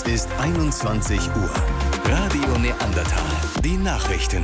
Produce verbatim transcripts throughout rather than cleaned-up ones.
ist einundzwanzig Uhr. Radio Neandertal. Die Nachrichten.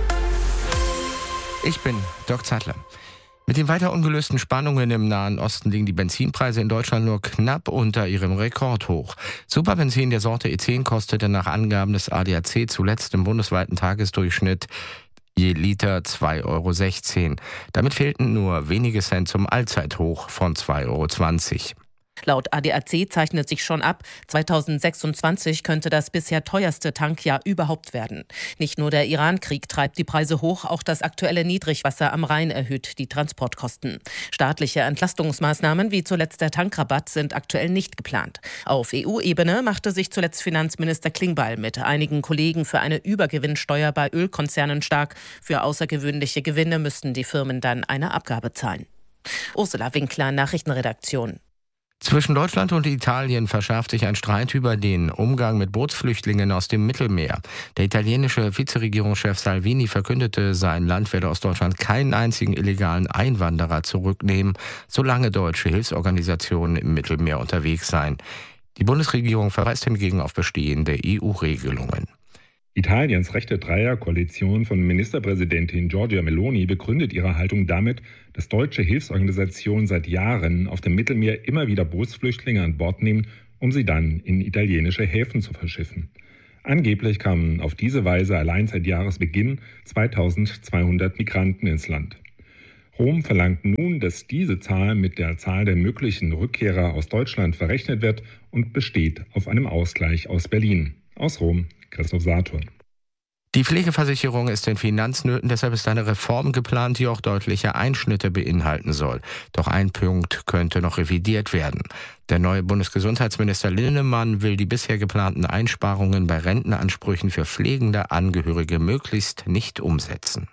Ich bin Dirk Zeitler. Mit den weiter ungelösten Spannungen im Nahen Osten liegen die Benzinpreise in Deutschland nur knapp unter ihrem Rekordhoch. Superbenzin der Sorte E zehn kostete nach Angaben des A D A C zuletzt im bundesweiten Tagesdurchschnitt je Liter zwei Euro sechzehn. Damit fehlten nur wenige Cent zum Allzeithoch von zwei Euro zwanzig. Laut A D A C zeichnet sich schon ab, zweitausendsechsundzwanzig könnte das bisher teuerste Tankjahr überhaupt werden. Nicht nur der Iran-Krieg treibt die Preise hoch, auch das aktuelle Niedrigwasser am Rhein erhöht die Transportkosten. Staatliche Entlastungsmaßnahmen wie zuletzt der Tankrabatt sind aktuell nicht geplant. Auf E U-Ebene machte sich zuletzt Finanzminister Klingbeil mit einigen Kollegen für eine Übergewinnsteuer bei Ölkonzernen stark. Für außergewöhnliche Gewinne müssten die Firmen dann eine Abgabe zahlen. Ursula Winkler, Nachrichtenredaktion. Zwischen Deutschland und Italien verschärft sich ein Streit über den Umgang mit Bootsflüchtlingen aus dem Mittelmeer. Der italienische Vizeregierungschef Salvini verkündete, sein Land werde aus Deutschland keinen einzigen illegalen Einwanderer zurücknehmen, solange deutsche Hilfsorganisationen im Mittelmeer unterwegs seien. Die Bundesregierung verweist hingegen auf bestehende E U-Regelungen. Italiens rechte Dreierkoalition von Ministerpräsidentin Giorgia Meloni begründet ihre Haltung damit, dass deutsche Hilfsorganisationen seit Jahren auf dem Mittelmeer immer wieder Bootsflüchtlinge an Bord nehmen, um sie dann in italienische Häfen zu verschiffen. Angeblich kamen auf diese Weise allein seit Jahresbeginn zweitausendzweihundert Migranten ins Land. Rom verlangt nun, dass diese Zahl mit der Zahl der möglichen Rückkehrer aus Deutschland verrechnet wird und besteht auf einem Ausgleich aus Berlin. Aus Rom, Christoph Saturn. Die Pflegeversicherung ist in Finanznöten, deshalb ist eine Reform geplant, die auch deutliche Einschnitte beinhalten soll. Doch ein Punkt könnte noch revidiert werden. Der neue Bundesgesundheitsminister Linnemann will die bisher geplanten Einsparungen bei Rentenansprüchen für pflegende Angehörige möglichst nicht umsetzen.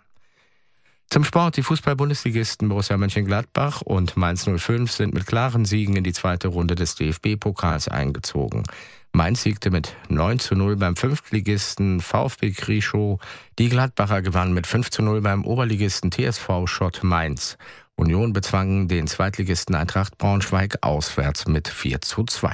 Zum Sport. Die Fußball-Bundesligisten Borussia Mönchengladbach und Mainz null fünf sind mit klaren Siegen in die zweite Runde des D F B-Pokals eingezogen. Mainz siegte mit neun zu null beim Fünftligisten VfB Krieschow. Die Gladbacher gewannen mit fünf zu null beim Oberligisten T S V Schott Mainz. Union bezwangen den Zweitligisten Eintracht Braunschweig auswärts mit vier zu zwei.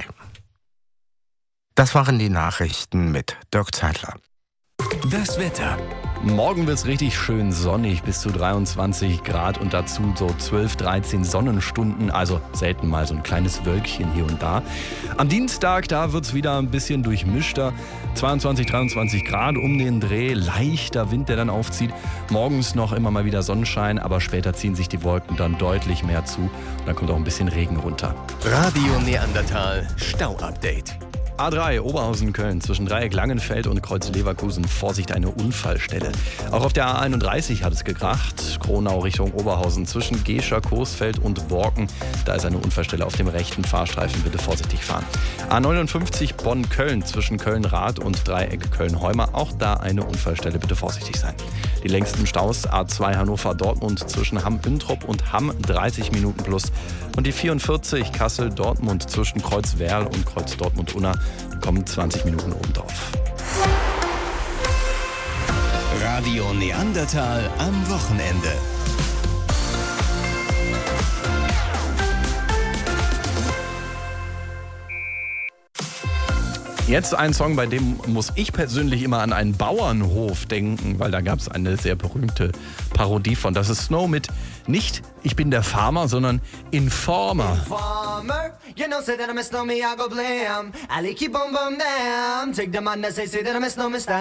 Das waren die Nachrichten mit Dirk Zeitler. Das Wetter. Morgen wird es richtig schön sonnig, bis zu dreiundzwanzig Grad und dazu so zwölf, dreizehn Sonnenstunden, also selten mal so ein kleines Wölkchen hier und da. Am Dienstag, da wird es wieder ein bisschen durchmischter, zweiundzwanzig, dreiundzwanzig Grad um den Dreh, leichter Wind, der dann aufzieht. Morgens noch immer mal wieder Sonnenschein, aber später ziehen sich die Wolken dann deutlich mehr zu und dann kommt auch ein bisschen Regen runter. Radio Neandertal Stau-Update. A drei Oberhausen-Köln zwischen Dreieck Langenfeld und Kreuz Leverkusen. Vorsicht, eine Unfallstelle. Auch auf der A einunddreißig hat es gekracht. Kronau Richtung Oberhausen zwischen Gescher, Coesfeld und Borken. Da ist eine Unfallstelle auf dem rechten Fahrstreifen. Bitte vorsichtig fahren. A neunundfünfzig Bonn-Köln zwischen Köln-Rath und Dreieck Köln-Heumer. Auch da eine Unfallstelle. Bitte vorsichtig sein. Die längsten Staus A zwei Hannover-Dortmund zwischen Hamm-Üntrop und Hamm dreißig Minuten plus. Und die vierundvierzig Kassel-Dortmund zwischen Kreuz-Werl und Kreuz-Dortmund-Unna kommen zwanzig Minuten obendrauf. Radio Neandertal am Wochenende. Jetzt ein Song, bei dem muss ich persönlich immer an einen Bauernhof denken, weil da gab es eine sehr berühmte Parodie von. Das ist Snow mit nicht Ich bin der Farmer, sondern Informer. Farmer, you know, say that I miss no me, I go blam. I like you, boom, boom, damn. Take the man that say, say that I miss no me,